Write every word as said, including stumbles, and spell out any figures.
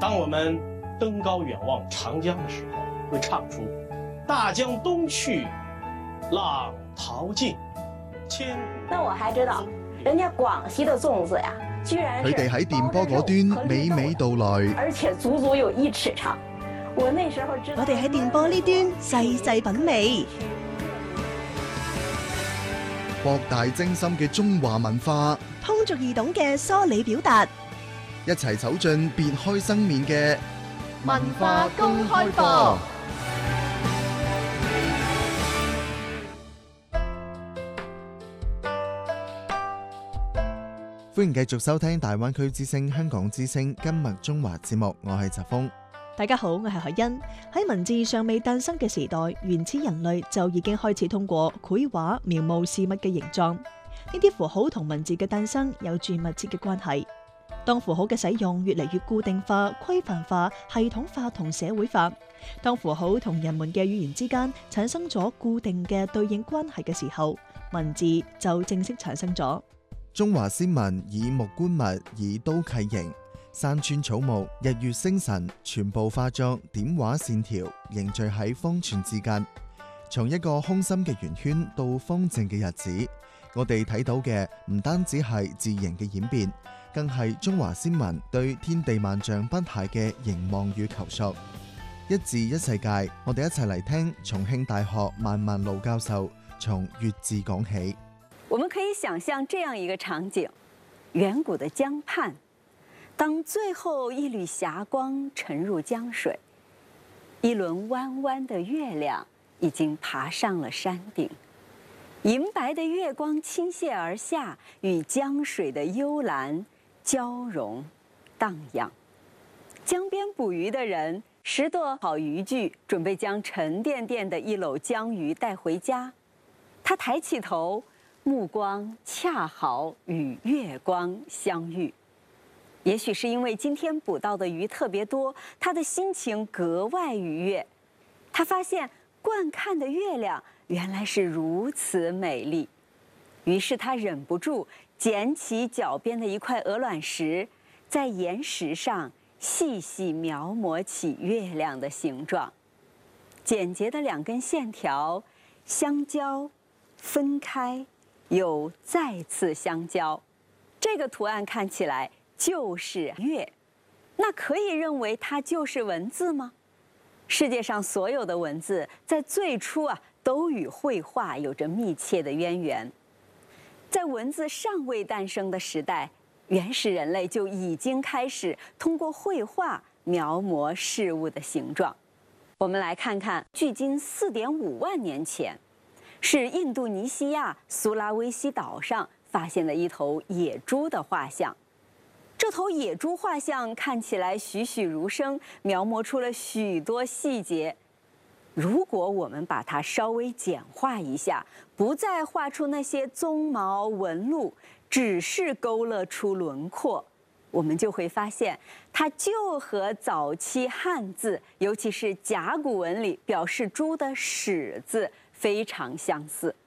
当我们登高远望长江的时候，会唱出“大江东去，浪淘尽，千古”。 那我還知道，人家廣西的粽子呀，居然佢哋喺電波嗰端娓娓道來， 而且足足有一尺長。我那時候知道， 我哋喺電波呢端細細品味， 博大精深嘅中華文化， 通俗易懂嘅梳理表達， 一齊走進別開生面嘅文化公開課。 歡迎繼續收聽大灣區之聲香港之聲今日中華節目，我係澤峰。 大家好，我係海欣。喺文字尚未誕生嘅時代，原始人類就已經開始通過繪畫描摹事物嘅形狀。呢啲符號同文字嘅誕生有住密切嘅關係。當符號嘅使用越嚟越固定化、規範化、系統化同社會化，當符號同人們嘅語言之間產生咗固定嘅對應關係嘅時候，文字就正式產生咗。 中華先民以木觀物，以刀契形，山川草木、日月星辰，全部化作點畫線條，凝聚喺方寸之間。從一個空心嘅圓圈到方正嘅日子，我哋睇到嘅唔單止係字形嘅演變，更係中華先民對天地萬象不懈嘅凝望與求索。一字一世界，我哋一齊嚟聽重慶大學萬萬路教授從粵字講起。 我們可以想象這樣一個場景：遠古的江畔，當最後一縷霞光沉入江水，一輪彎彎的月亮已經爬上了山頂，銀白的月光傾瀉而下，與江水的幽藍交融蕩漾。江邊捕魚的人拾掇好漁具，準備將沉甸甸的一簍江魚帶回家。他抬起頭，目光恰好與月光相遇。也許是因為今天捕到的魚特別多，他的心情格外愉悅。他發現觀看的月亮原來是如此美麗，於是他忍不住撿起腳邊的一塊鵝卵石，在岩石上細細描摹起月亮的形狀。簡潔的兩根線條相交、分開，又再次相交，這個圖案看起來就是月，那可以認為它就是文字嗎？世界上所有的文字在最初啊，都與繪畫有着密切的淵源。在文字尚未誕生的時代，原始人類就已經開始通過繪畫描摹事物的形狀。我們來看看，距今四點五萬年前，是印度尼西亞蘇拉威西島上發現的一頭野豬的畫像。這頭野豬畫像看起來栩栩如生，描摹出了許多細節。如果我們把它稍微簡化一下，不再畫出那些鬃毛紋路，只是勾勒出輪廓，我們就會發現，它就和早期漢字，尤其是甲骨文裡表示豬的“始”字非常相似。